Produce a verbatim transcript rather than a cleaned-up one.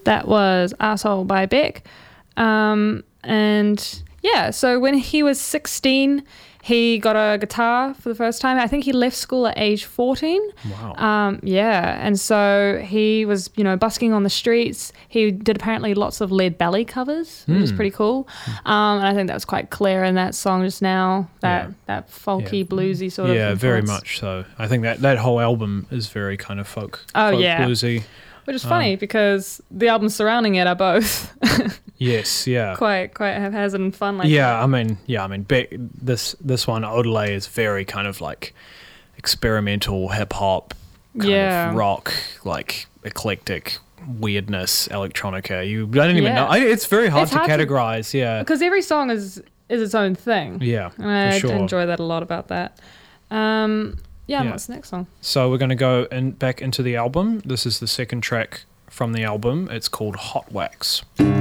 That was Arsehole by Beck. Um, and yeah, so when he was sixteen, he got a guitar for the first time. I think he left school at age fourteen. Wow. Um, yeah, and so he was, you know, busking on the streets. He did apparently lots of Lead Belly covers, which is Mm. pretty cool. Um, and I think that was quite clear in that song just now, that, Yeah. that folky, Yeah. bluesy sort of Yeah, very influence. much so. I think that, that whole album is very kind of folk, Oh, folk yeah. bluesy. Which is funny because the albums surrounding it are both Yes, yeah. quite quite haphazard and fun. Like yeah, that. I mean, yeah, I mean, Beck, this this one, Odelay, is very kind of like experimental hip hop, kind Yeah. of rock, like eclectic weirdness, electronica. You, I don't even Yeah. know. I, it's very hard It's to hard to- categorize. yeah, Because every song is is its own thing. yeah, And I for sure. enjoy that a lot about that. Um, yeah, and Yeah. what's the next song? So we're going to go in back into the album. This is the second track from the album. It's called Hot Wax. Thank